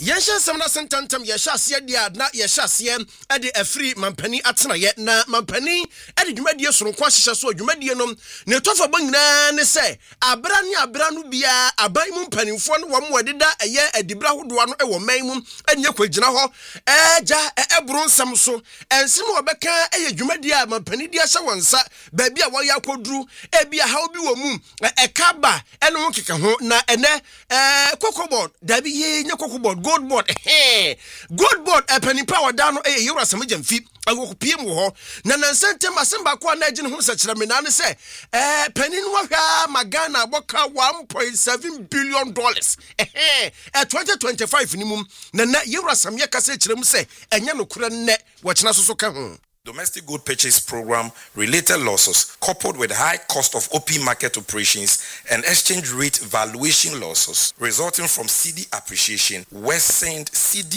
Yensha semna sentantam yesha ase dia na yesha ase e de afri mampani atena ye na mampani e de dwumadie soronko ahyehyɛ so dwumadie nom ne tofa banyina ne se abra ne abra no bia aban mu mpanimfo no wom wadeda eye adibra hodoa no e wo man mu anye kwagina ho ja ebro nsam so ensem obeka eye dwumadie a mampani dia hye wonsa ba bia wo ya koduru e bia ha obi wo mu e kaba eno ho keka ho na ene kokobod da bi ye nya kokobod gold board gold board panipa wadano yewra samajamfi agokopiem wo ho na nansentem asemba ko na agine ho sekere me na ne se panin wo hwa magana aboka 1.7 billion dollars 2025 ni mum na yewra samye kase kire mu se enya no kura ne wo kina so ka ho. Domestic Good Purchase Program related losses coupled with high cost of OP market operations and exchange rate valuation losses resulting from CD appreciation worsened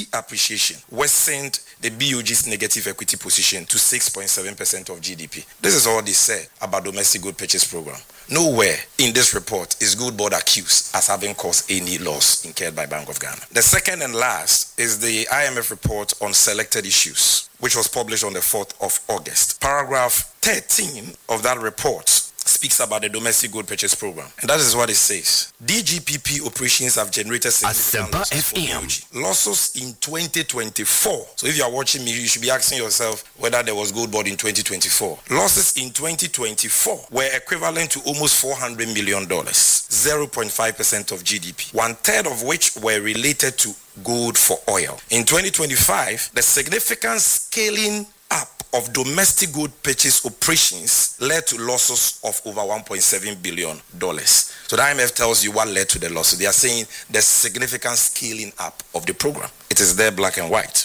the BOG's negative equity position to 6.7% of GDP. This is all they said about Domestic Good Purchase Program. Nowhere in this report is Good Board accused as having caused any loss incurred by Bank of Ghana. The second and last is the IMF report on selected issues, which was published on the 4th of August. Paragraph 13 of that report speaks about the Domestic Good Purchase Program. And that is what it says. DGPP operations have generated significant losses in 2024. So if you are watching me, you should be asking yourself whether there was Good Board in 2024. Losses in 2024 were equivalent to almost $400 million, 0.5% of GDP, 1/3 of which were related to gold for oil. In 2025, the significant scaling up of domestic good purchase operations led to losses of over $1.7 billion. So the IMF tells you what led to the losses. They are saying the significant scaling up of the program. It is there black and white.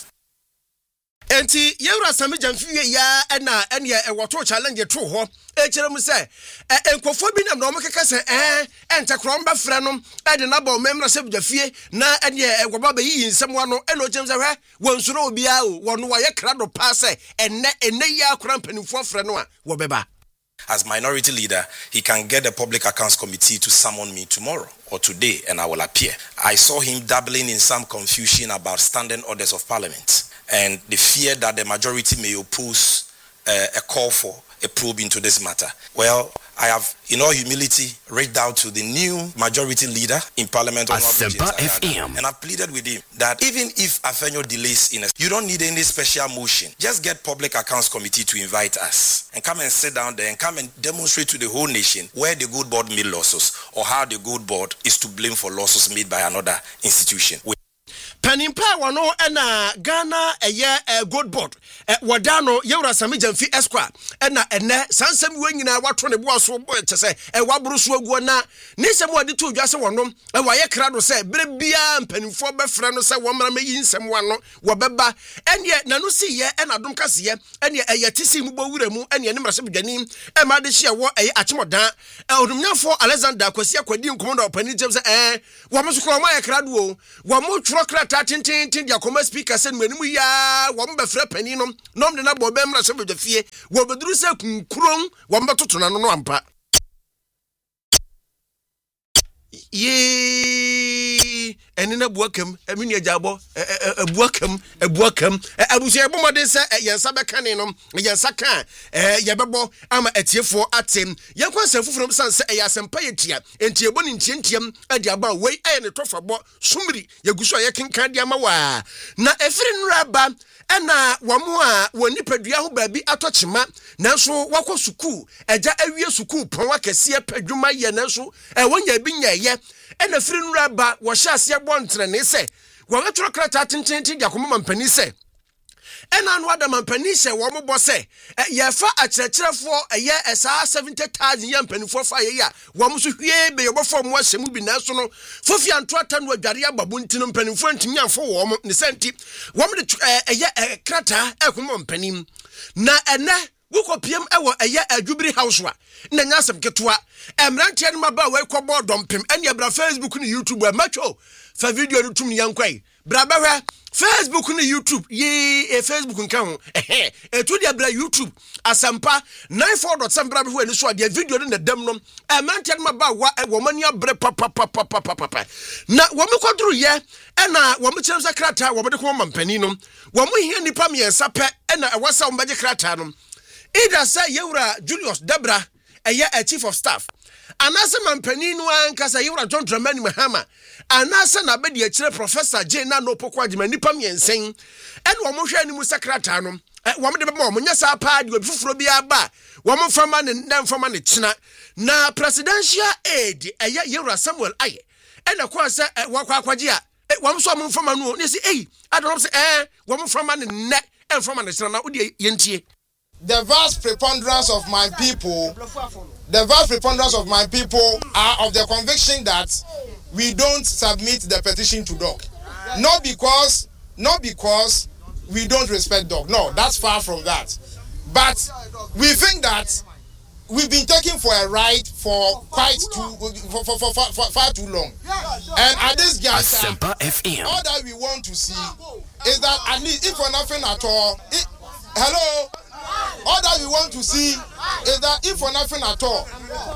Enti yewra samijamfi ya enya ewoto challenge to ho kire mu se enkofo bi na no mekeka se entakron ba frɛ no de na ba memra se bjafie na ene egwoba ba yi nsem wa no eno jem se hwe wonsuro obia o wono wa ye krado pa se enne ya akran panimfo frɛ no a wo beba. As minority leader, he can get the Public Accounts Committee to summon me tomorrow or today and I will appear. I saw him dabbling in some confusion about standing orders of parliament and the fear that the majority may oppose a call for a probe into this matter. Well, I have, in all humility, reached out to the new majority leader in Parliament, and I've pleaded with him that even if Afenyo delays you don't need any special motion. Just get Public Accounts Committee to invite us and come and sit down there and come and demonstrate to the whole nation where the Good Board made losses or how the Good Board is to blame for losses made by another institution. Panimpa wano ena Ghana Good Board wadano yewra samijamfi esqua ena ene sansem wanyina wato ne boa so kyese waburu so aguo na nisem wade to dwase wonom waye krado se bere bia mpanimfo befre no se womra meyi nsem wano wobeba ene nanu si ye ena dom kase ye ene tisi mu bowura mu ene ne mrase bdwani ma de hye wo achemodan odumnyafo Alexander Kwasi Akwadi nkomoda opani jem se womsukro ma ye krado o womo twro krata tintin dia koma speaker se nwanimu ya womba fra pani nom nom de na bo be mra se bdafie wo beduru se kunkuron womba totona no ampa ye enina buakam amini ajabo buakam abusia bomode se yensa bekane nom yensa kan yebebo ama atiefo atem yenkwansa fufuro sanse yasempa yetia entie boni ntientiam ade aba wei ne tofabo sumri yeguso yekenkan dia ma wa na efiri nraba ena wamo a wonipadua ho baabi atochema nanso wakɔ suku eja awie suku pon akese padwuma ye nanso wonya bi nyeye ena firi nraba wo hye ase bontre ne se wo betro krata tintinti dia koma mampani se ena no ada mampani se wo mo se ye fa akyerɛkyerɛfo eye esa 70,000 ye mpanifo fa ye ya wo mo so hwie be yo bofo mo asɛmu bi nanso no fofi anto atano adware ababo ntino mpanifo ntimi amfo wo mo ne senti wo mo de eye krata ekoma mampanim na ene woko piem ewo eye adwubiri house wa na nyasem ketwa emrantie no maba we kɔbɔ dɔmpem ene abra Facebook ni YouTube a macho fa video no tum ni yankwai bra bahwe Facebook ni YouTube Facebook nka ho etu dia bra YouTube asampa 94.7 bra bahwe ni so dia video no na dam no emrantie no maba wa wo mani abre papa na wo me koduru ye ena wo me kyerem sakrata wo me de ko mampani no wo mo hia nipa miensa pɛ ena ewasa wo mbaje krata no Ida say Yewra Julius Debra a chief of staff. Anasa mampani no ankasa Yewra John Dramani Mahama. Anasa na bedi a Professor J na no pokwa jima nipa miɛnsen. En wo mo hwɛ ni mu sakrata no. Wo mo de be mo nya sa pa de ofufuro bi aba. Wo mo fama ne ndam fama ne kyena. Na presidential aid Yewra Samuel Aye. En akwa sɛ wakwa akwaje a wo mo so mo fama no ne say adom sɛ wo mo fama ne nne en fama ne kyena na wo de yentie. The vast preponderance of my people are of the conviction that we don't submit the petition to DOC. Not because we don't respect DOC. No, that's far from that. But we think that we've been taken for a ride for far too long. And at this juncture, all that we want to see is that at least, if for nothing at all, all that we want to see is that if for nothing at all,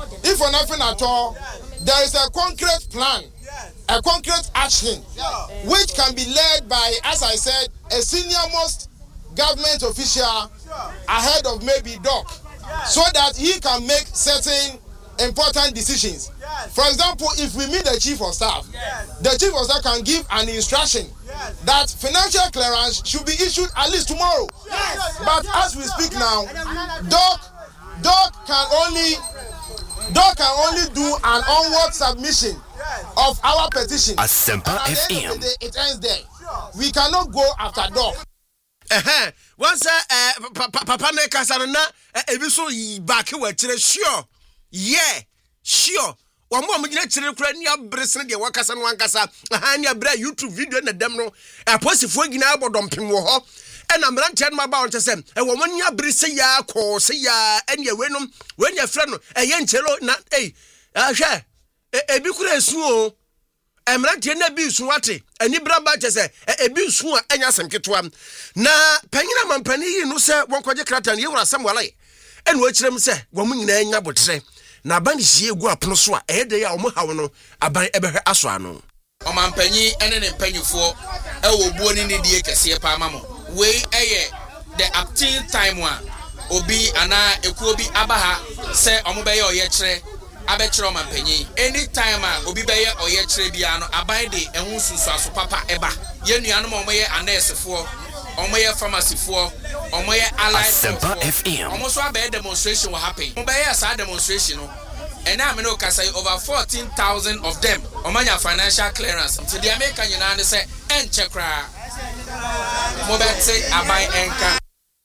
there is a concrete plan, a concrete action, which can be led by, as I said, a senior-most government official ahead of maybe DOC, so that he can make certain important decisions. For example, if we meet the chief of staff, the chief of staff can give an instruction that financial clearance should be issued at least tomorrow. But as we speak now, DOC can only do an onward submission of our petition. Asempa FM. It ends there. We cannot go after DOC. Once papa ne kasana na ebi so back we kire sure. Yeah, sure. Wa mo amugina kire kura ni abresene de wakasa no wankasa aha ni abra YouTube video na dem no aposifo gina abodompem wo ho ena mranche no ba won chesem wo mo ni abrese ya ko se ya ene wenum we nya frɛ no ye nchelo na ahwe ebi kura esu o emranche na bi su wate ani bra ba chese ebi su a enya semketoa na panyina mampani yi no se won kwaje krata ne Yewra Samuel Aye ene wo kyerem se wo mo nyina nya botre na ban hie gu apono so a de ya omo hawo no aban ebehwe aso ano omampanyi ene ne mpanyufo wo buo ni ne die kese pa mamo we the appeal time wa obi ana ekuo bi abaha se omo beye oye kire abekire omampanyi anytime a obi beye oye kire bia no aban de ehun susu aso papa eba ye nuanom omo ye anesefo omo ye pharmacyfo omo ye allied FM. omo so abe demonstration will happen omo beye sa demonstration no and I know can say over 14,000 of them omanya financial clearance until the American United say enche kra mo be say abai enka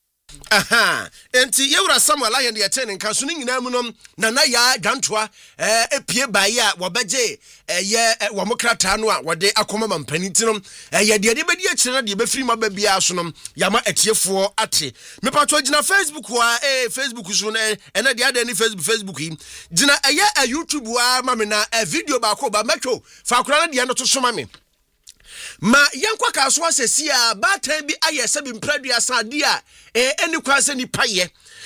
enti Yewra Samuel Aye de ete ne nka so nyina mu nom na ya dwantoa epie bae a wobeje ye wo mokrata no a wode akoma mampani tinom ye de bedi akire na de be firi maba bia so nom yama etiefo ate me pato gina Facebook wa Facebook so na ene de ade ni Facebook yi gina a YouTube wa ma me na video ba ko ba matwo fa akora na de no to so ma me ma yankwa kaso asesi a batan bi ayese bi mpradua sade a eni kwase ni paye